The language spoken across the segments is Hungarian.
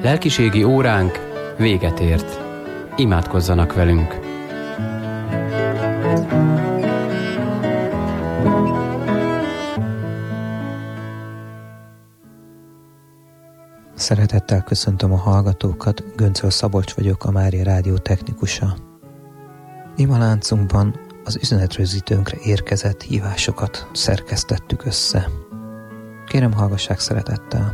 Lelkiségi óránk véget ért. Imádkozzanak velünk! Szeretettel köszöntöm a hallgatókat, Göncöl Szabolcs vagyok, a Mária Rádió technikusa. Imaláncunkban az üzenetrögzítőnkre érkezett hívásokat szerkesztettük össze. Kérem, hallgassák szeretettel!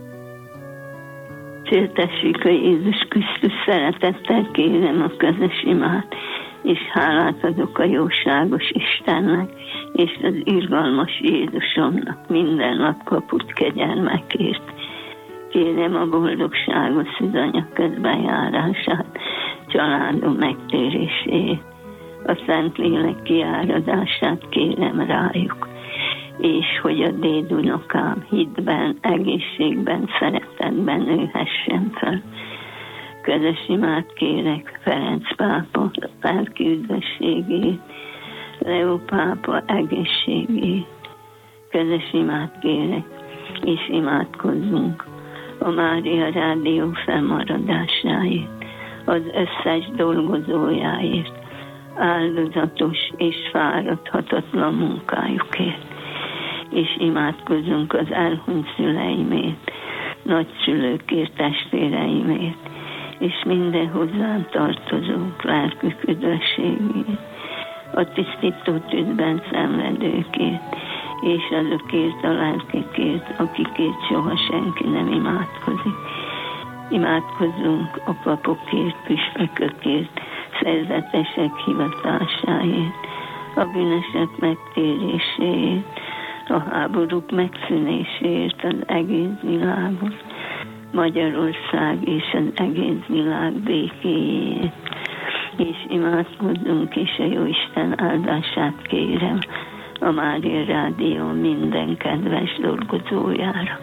Dicsértessék a Jézus Krisztus, szeretettel kérem a közös imát, és hálát adok a jóságos Istennek, és az irgalmas Jézusomnak minden nap kapott kegyelmekért. Kérem a boldogságos szűzanya közbenjárását, családom megtérését, a Szentlélek kiáradását kérem rájuk, és hogy a dédunokám hitben, egészségben, szeretetben nőhessen fel. Közös imát kérek Ferenc pápa lelki üdvösségét, Leó pápa egészségét. Közös imát kérek, és imádkozzunk a Mária Rádió fennmaradásáért, az összes dolgozójáért, áldozatos és fáradhatatlan munkájukért, és imádkozunk az elhunyt szüleimért, nagyszülőkért, testvéreimért, és minden hozzám tartozók lelkük üdvösségét, a tisztító tűzben szenvedőkért, és azokért a lelkekért, akikért soha senki nem imádkozik. Imádkozzunk a papokért, püspökökért, szerzetesek hivatásáért, a bűnösök megtéréséért, a háborúk megszűnéséért az egész világon, Magyarország és az egész világ békéjéért. És imádkozzunk, és a Jóisten áldását kérem a Mária Rádió minden kedves dolgozójára.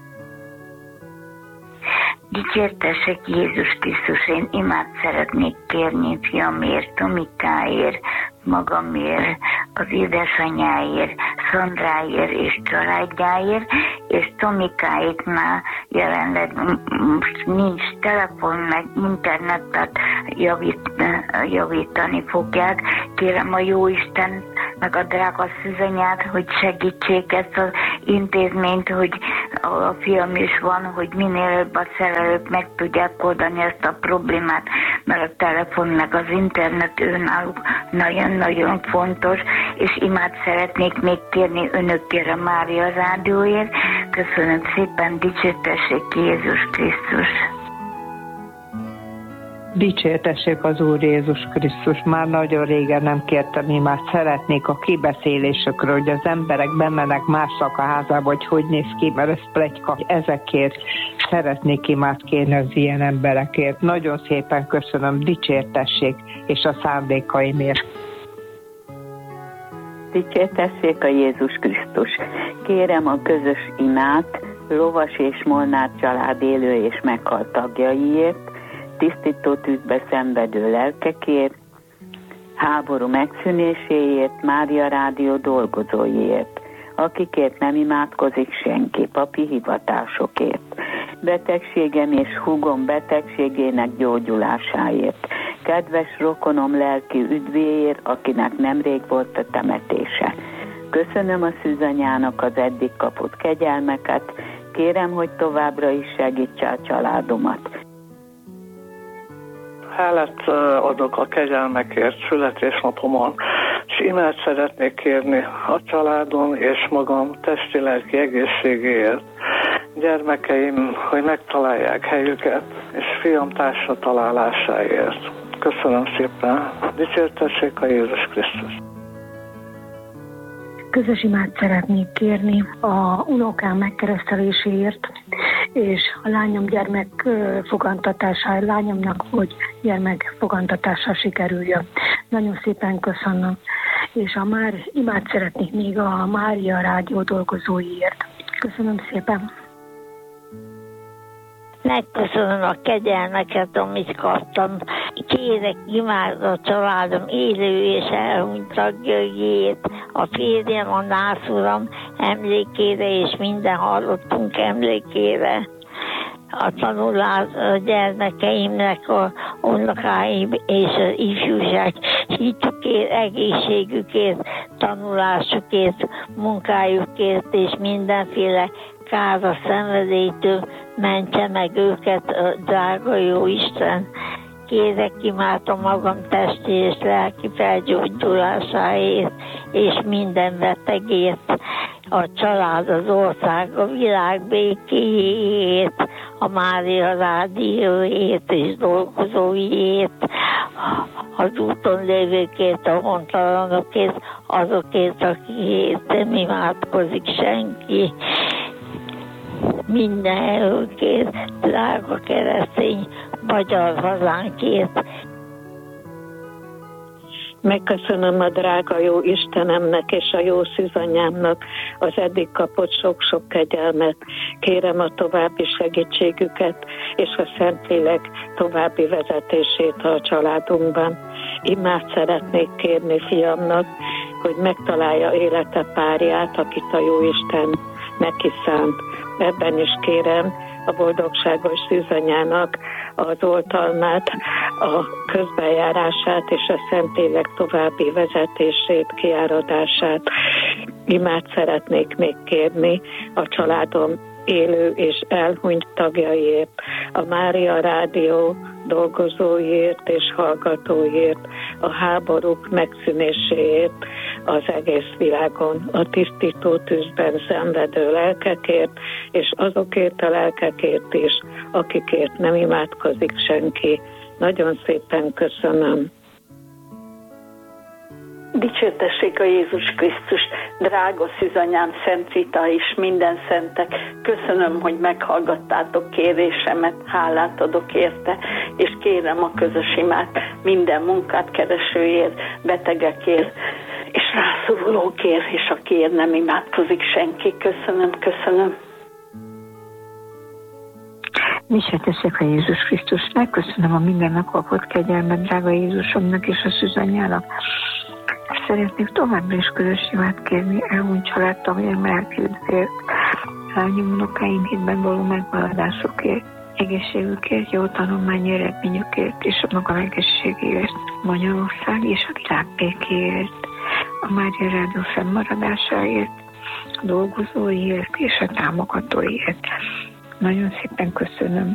Dicsértessék Jézus Krisztus, én imát szeretnék kérni fiamért, Tomikáért, magamért, az édesanyáért, Szandráért és családjáért, és Tomikáiknál jelenleg most nincs telefon, meg internet, tehát javítani fogják. Kérem a Jóisten, meg a drága szűzanyát, hogy segítsék ezt az intézményt, hogy a fiam is van, hogy minél előbb a szerelők meg tudják oldani ezt a problémát, mert a telefon meg az internet önálló nagyon-nagyon fontos, és imát szeretnék még kérni önökért a Mária Rádióért. Köszönöm szépen, dicsértessék Jézus Krisztus! Dicsértessék az Úr Jézus Krisztus, már nagyon régen nem kértem imát, szeretnék a kibeszélésekről, hogy az emberek bemennek másnak a házába, hogy néz ki, mert ez pletyka. Ezekért szeretnék imát kérni az ilyen emberekért. Nagyon szépen köszönöm, dicsértessék, és a szándékaimért. Dicsértessék a Jézus Krisztus. Kérem a közös imát Lovas és Molnár család élő és meghalt tagjaiért, tisztító tűzbe szenvedő lelkekért, háború megszűnéséért, Mária Rádió dolgozóiért, akikért nem imádkozik senki, papi hivatásokért, betegségem és húgom betegségének gyógyulásáért, kedves rokonom lelki üdvéért, akinek nemrég volt a temetése. Köszönöm a szűzanyának az eddig kapott kegyelmeket, kérem, hogy továbbra is segítse a családomat. Hálát adok a kegyelmekért születésnapomon, és imát szeretnék kérni a családom és magam testi-lelki egészségéért. Gyermekeim, hogy megtalálják helyüket, és fiam társa találásáért. Köszönöm szépen. Dicsértessék a Jézus Krisztus. Közös imát szeretnék kérni a unokám megkereszteléséért, és a lányom gyermekfogantatásáért, lányomnak, hogy gyermekfogantatása sikerüljön. Nagyon szépen köszönöm. És imát szeretnék még a Mária Rádió dolgozóiért. Köszönöm szépen. Megköszönöm a kegyelmeket, amit kaptam. Kérek imád a családom élő és elhunyt tagjaiért, a férjem, a nászuram emlékére és minden hallottunk emlékére. a tanulás a gyermekeimnek, a unokáim és az ifjúság hitükért, egészségükért, tanulásukért, munkájukért és mindenféle káros szenvedélytől mentse meg őket a drága jó Isten. Kérek, imádom magam testi és lelki felgyógyulásáért, és minden betegért, a család, az ország, a világ békéjét, a Mária rádióért és dolgozóiért, az úton lévőkért, a hontalanokért, azokért, akikért nem imádkozik senki, mindenkért, drága keresztény magyar hazánkért. Megköszönöm a drága jó Istenemnek és a jó szűzanyámnak az eddig kapott sok-sok kegyelmet. Kérem a további segítségüket és a Szentlélek további vezetését a családunkban. Imád szeretnék kérni fiamnak, hogy megtalálja élete párját, akit a jó Isten neki szánt. Ebben is kérem a boldogságos szűzanyának az oltalmát, a közbenjárását és a Szentlélek további vezetését, kiáradását. Imád szeretnék még kérni a családom élő és elhunyt tagjaiért, a Mária Rádió dolgozóiért és hallgatóiért, a háborúk megszűnéséért az egész világon, a tisztító tűzben szenvedő lelkekért, és azokért a lelkekért is, akikért nem imádkozik senki. Nagyon szépen köszönöm. Dicsértessék a Jézus Krisztus, drága szűzanyám, Szent Rita és minden szentek. Köszönöm, hogy meghallgattátok kérésemet, hálát adok érte, és kérem a közös imát minden munkát keresőért, betegekért, és rászorulókért, és akiért nem imádkozik senki. Köszönöm. Dicsértessék a Jézus Krisztus, megköszönöm a mindennek kapott kegyelmet, drága Jézusomnak és a szűzanyának. Szeretnék továbbra is közös imát kérni elhunyt családtagjaim elküldvért, lányom unokáim hitben való megmaradásokért, egészségükért, jó tanulmányi eredményükért és a magam egészségéért, Magyarország és a világ békéért, a Mária Rádió fennmaradásáért, a dolgozóiért és a támogatóiért. Nagyon szépen köszönöm.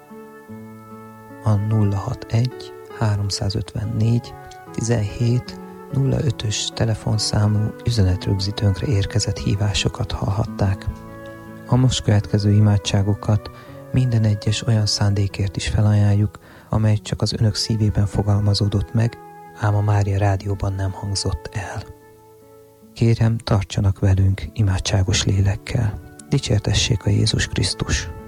A 061 354 17 05-ös telefonszámú üzenetrögzítőnkre érkezett hívásokat hallhatták. A most következő imádságokat minden egyes olyan szándékért is felajánljuk, amely csak az önök szívében fogalmazódott meg, ám a Mária Rádióban nem hangzott el. Kérem, tartsanak velünk imádságos lélekkel. Dicsértessék a Jézus Krisztus!